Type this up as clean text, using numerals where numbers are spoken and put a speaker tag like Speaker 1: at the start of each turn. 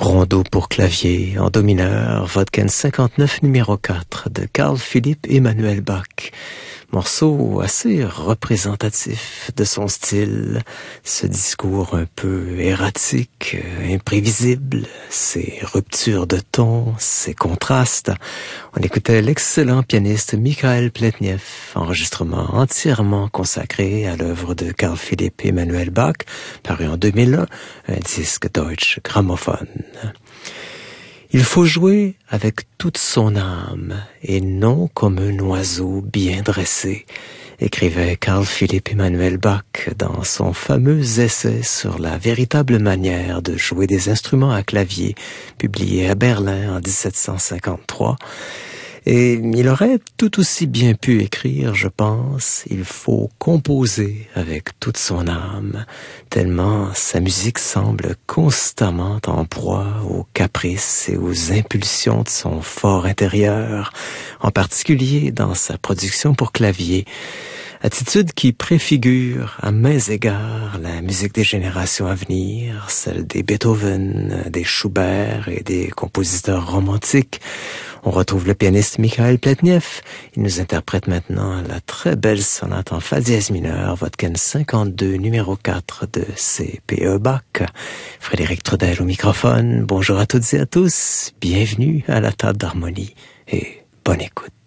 Speaker 1: Rondo pour clavier en do mineur, Vodken 59 numéro 4 de Carl Philipp Emanuel Bach. Morceau assez représentatif de son style, ce discours un peu erratique, imprévisible, ses ruptures de ton, ses contrastes. On écoutait l'excellent pianiste Mikhail Pletnev, enregistrement entièrement consacré à l'œuvre de Carl Philipp Emanuel Bach, paru en 2001, un disque Deutsche Grammophon. Il faut jouer avec toute son âme et non comme un oiseau bien dressé, écrivait Carl Philipp Emanuel Bach dans son fameux essai sur la véritable manière de jouer des instruments à clavier, publié à Berlin en 1753. Et il aurait tout aussi bien pu écrire, je pense, il faut composer avec toute son âme, tellement sa musique semble constamment en proie aux caprices et aux impulsions de son fort intérieur, en particulier dans sa production pour clavier. Attitude qui préfigure à maints égards la musique des générations à venir, celle des Beethoven, des Schubert et des compositeurs romantiques. On retrouve le pianiste Mikhail Pletnev. Il nous interprète maintenant la très belle sonate en fa dièse mineur, Vodken 52, numéro 4 de C.P.E. Bach. Frédéric Trudel au microphone. Bonjour à toutes et à tous. Bienvenue à la table d'harmonie et bonne écoute.